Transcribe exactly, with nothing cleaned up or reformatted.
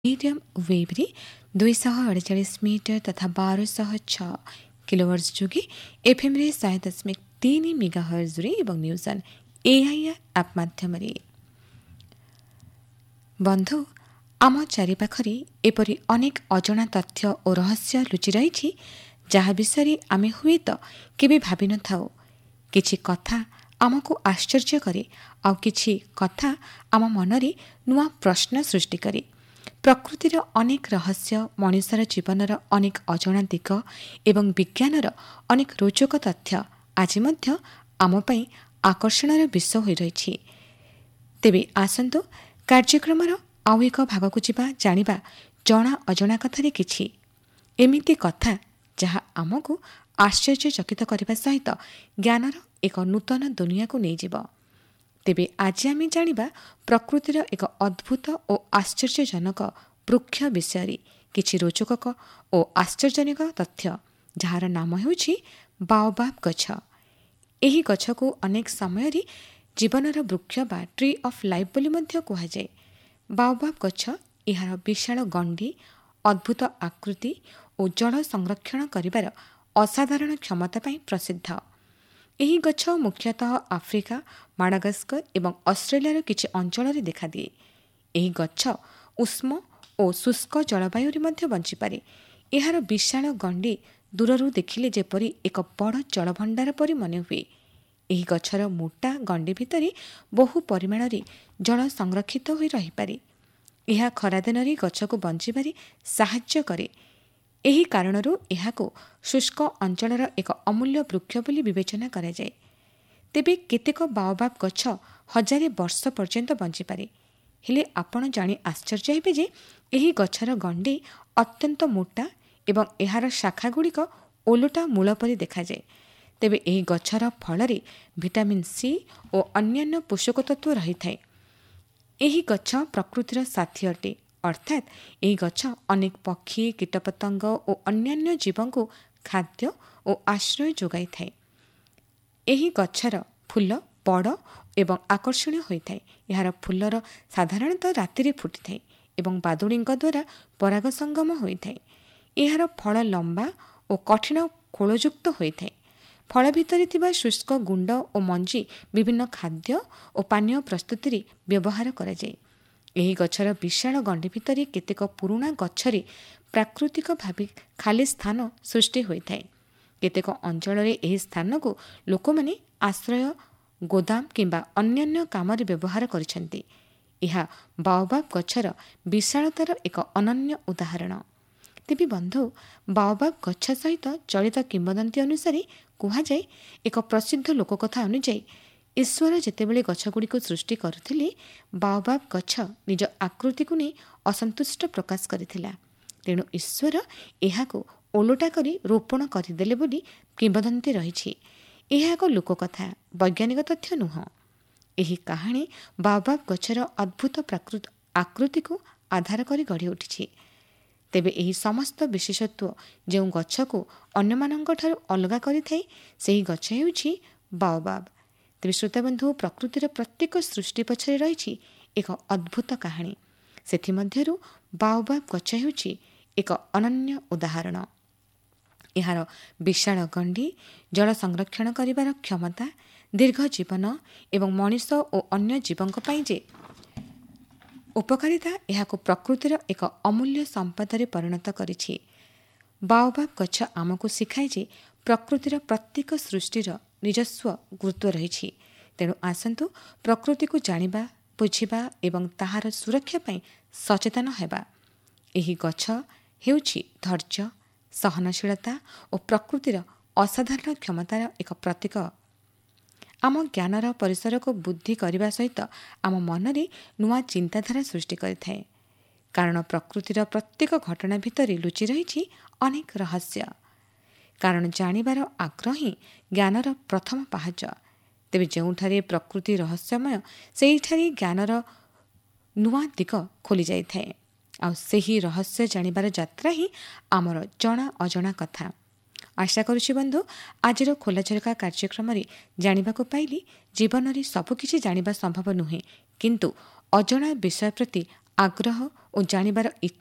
Medium वेव्रे दुईश अड़चाश metre तथा बारश छ किलोवर्स जोगे एफएम्रे शहे दशमिक तीन मेगा हर्जरे और न्यूजन एआईआर आप माध्यम बंधु आम चारिपाखरे एपरी अनेक अजଣା तथ्य और रहस्य लुचि रही जहाँ विषय आमे हुए तो केबे भाभी न थाओ। किछि कथा आमको आश्चर्य करे आउ किछि कथा आम मनरे नुआ प्रश्न सृष्टि करे। प्रकृतिर अनेक रहस्य मनुष्यर जीवनर अनेक अजଣା दिग एवं विज्ञानर अनेक रोचक तथ्य आज मध्य आम पई आकर्षणर विषय होई रहिछि। तेबे आसंतु कार्यक्रमर आउ एक भागकु जिबा जानिबा जଣା अजଣା कथारे किछि एमिति कथा जहाँ आमको आश्चर्यचकित करने सहित ज्ञानर एक नूतन दुनिया को नहीं जीव। तेबे आज आम जानिबा प्रकृतिर एक अद्भुत और आश्चर्यजनक वृक्ष विषय किछि रोचक और आश्चर्यजनक तथ्य जार नाम हेउछि बाओबाब गछ। एही गछ को अनेक समय जीवनर वृक्ष बा ट्री ऑफ लाइफ बोली मध्य कुहाଯାଏ। बाओबाब गछ एहार विशाल गंडी अद्भुत आकृति और जल संरक्षण करिवार असाधारण क्षमता पाई प्रसिद्ध। एही गछ मुख्यतः आफ्रिका माडागास्कर एवं ऑस्ट्रेलिया किछि अंचल रे देखा दिए। एही गछ उष्म और शुष्क जलवायु मध्य बंची पारे। एहार विशाल गंडी दूररू देखिले जेपरी एक बड़ जलभंडार परि मन हुए। एही गछर मोटा गंडी भितरे बहु परिमाण रे जल संरक्षित होई रही पारे। एहा खरादिन रे गछ को बंचिबारे साहाय्य करे। एही कारणरू एहाको शुष्क अंचलर एक अमूल्य वृक्ष बोली विवेचना करा जाए। तेबे केतेक बाओबाब गछ हजारे वर्ष पर्यंत बंची पारे। हेले आपण जानी आश्चर्य हेबे जे एही गछर गंडी अत्यंत मोटा एवं एहार शाखा गुड़िक ओलटा मूल परि देखा जाए। तेबे एही गछर फलरे विटामिन सी और अन्यान्य पोषक तत्व रही थाए। एही गछ प्रकृतिर साथी अटे अर्थात एही गछ अनेक पक्षी कीटपतंग और अन्यान्य जीवों को खाद्य और आश्रय जोगाई थाए। एही गछर फूल बड़ एवं आकर्षणीय होता है। यार फूलर साधारणतः राति रे फुटी थाए एवं बादुड़ी द्वारा पराग संगम होता है। यार फल लंबा और कठिन खोलयुक्त होता है। फल भितर थिबा शुष्क गुंड और मंजी विभिन्न खाद्य और पानीय प्रस्तुति व्यवहार करा जाए। एही गछर विशाल गंडी भितर केतेक पुराणा गछरे प्राकृतिक भाव खाली स्थान सृष्टि होता है। केतेक अंचल एही स्थान को लोक माने आश्रय गोदाम किंबा अन्यान्य काम व्यवहार करिसेंती। यह बाओबाब गछर विशालतार एक अनन्य उदाहरण। तेबे बंधु बाओबाब गछ सहित चलित किंवदंती अनुसार कुहाଯାଏ एक प्रसिद्ध लोककथा अनुଯାयी ईश्वर जेतेबेले गछगुड़िक सृष्टि करथिले बाओबाब गछ निज आकृति को नहीं असंतुष्ट प्रकाश करथिला। तेणु ईश्वर एहाको ओलटा करी रोपण करदेले बोली किंवदंती रहिछि। एहा एक लोककथा वैज्ञानिक तथ्य नुह। एही कहानी बाओबाब गछर अद्भुत प्राकृत आकृति को आधार करी गढ़ी उठिछि। तेबे एही समस्त विशेषत्व जो गछ को अन्यमानंक ठारू अलगा करिथाए सेही गछ हेउछि बाओबाब। तेबे श्रोताबंधु प्रकृतिर प्रत्येक सृष्टि पछरे रहिछि एक अद्भुत कहानी। सेथिमध्यरु बाओबाब गछ हेउछि एक अनन्य उदाहरण। एहार विशाल गंडी जल संरक्षण करिवार क्षमता दीर्घ जीवन एवं मनुष्य और अन्य जीवों पई जे उपकारिता एहाको प्रकृतिर एक अमूल्य संपदरे परिणत करिछि। बाओबाब गछ आमको शिखाए जे प्रकृतिर प्रत्येक सृष्टिर निजस्व गुरुत्व रहिछि। तेणु आसंतु प्रकृति को जानिबा बुझिबा एवं ताहार सुरक्षा पई सचेतन हेबा। एही गछ हेउछि धैर्य सहनशीलता और प्रकृतिर असाधारण क्षमतार एक प्रतीक। आम ज्ञानर परिसर को बुद्धि करने सहित आम मनरे नुआ चिंताधारा सृष्टि करिथाए। कारण प्रकृतिर प्रत्येक घटना भितर लुचि रही अनेक रहस्य। कारण जानिबार आग्रह ही ज्ञानर प्रथम पाहाच। तेबे जोठारे प्रकृति रहस्यमय सेहिठारे ज्ञानर नुआ दिग खोली जाई थाए। आ सेही रहस्य जानिबार यात्रा ही आमर जଣା अजଣା कथा। आशा करुछि बंधु आज खोला झरका कार्यक्रम जानिबा को पाइली जीवन में सबकिछि जानिबा संभव नुहे, किंतु अजଣା विषय प्रति ଆଗ୍ରହ ଓ ଜାଣିବାର ଇଚ୍ଛା